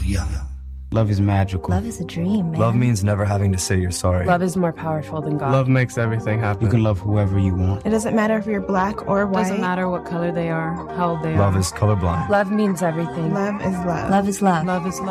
young. Love is magical. Love is a dream, man. Love means never having to say you're sorry. Love is more powerful than God. Love makes everything happen. You can love whoever you want. It doesn't matter if you're black or white. Doesn't matter what color they are, how old they are. Love is colorblind. Love means everything. Love is love. Love is love. Love is love.